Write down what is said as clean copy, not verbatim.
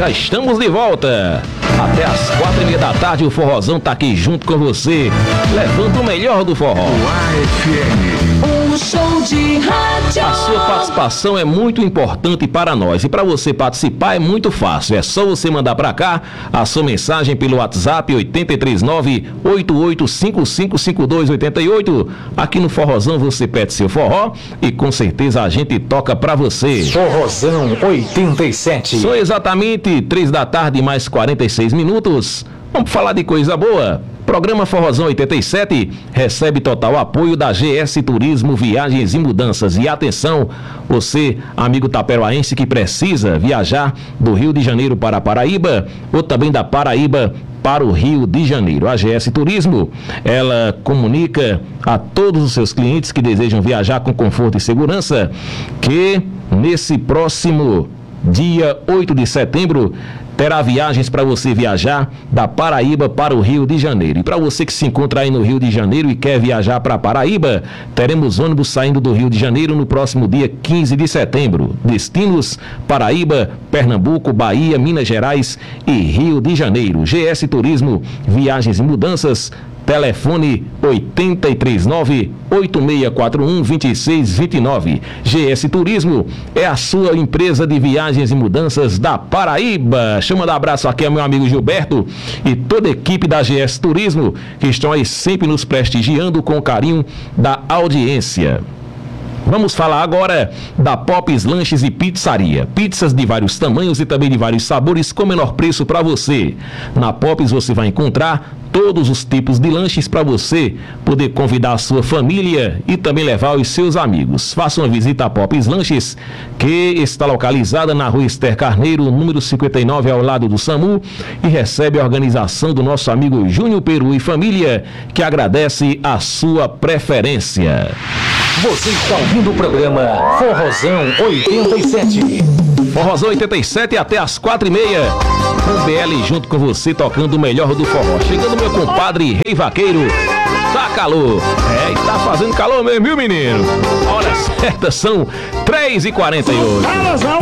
já estamos de volta. Até as 4h30 da tarde o Forrozão tá aqui junto com você, levando o melhor do forró. Um show de rádio. A sua participação é muito importante para nós e para você participar é muito fácil. É só você mandar para cá a sua mensagem pelo WhatsApp 839-88555288. Aqui no Forrozão você pede seu forró e com certeza a gente toca para você. Forrozão 87. São exatamente 3 da tarde mais 46 minutos. Vamos falar de coisa boa. Programa Forrozão 87 recebe total apoio da GS Turismo Viagens e Mudanças. E atenção, você, amigo taperoaense que precisa viajar do Rio de Janeiro para Paraíba ou também da Paraíba para o Rio de Janeiro. A GS Turismo, ela comunica a todos os seus clientes que desejam viajar com conforto e segurança que nesse próximo dia 8 de setembro terá viagens para você viajar da Paraíba para o Rio de Janeiro. E para você que se encontra aí no Rio de Janeiro e quer viajar para Paraíba, teremos ônibus saindo do Rio de Janeiro no próximo dia 15 de setembro. Destinos: Paraíba, Pernambuco, Bahia, Minas Gerais e Rio de Janeiro. GS Turismo, Viagens e Mudanças. Telefone 839-8641-2629. GS Turismo é a sua empresa de viagens e mudanças da Paraíba. Chama de abraço aqui ao meu amigo Gilberto e toda a equipe da GS Turismo que estão aí sempre nos prestigiando com o carinho da audiência. Vamos falar agora da Pop's Lanches e Pizzaria. Pizzas de vários tamanhos e também de vários sabores com menor preço para você. Na Pop's você vai encontrar todos os tipos de lanches para você poder convidar a sua família e também levar os seus amigos. Faça uma visita à Pop's Lanches, que está localizada na Rua Esther Carneiro, número 59, ao lado do SAMU, e recebe a organização do nosso amigo Júnior Peru e família, que agradece a sua preferência. Você está ouvindo o programa Forrozão 87. Forrozão 87 até as 4h30. Com BL junto com você, tocando o melhor do forró. Chegando meu compadre Rei Vaqueiro. Tá calor. E tá fazendo calor mesmo, viu, menino? A hora certa são 3h48.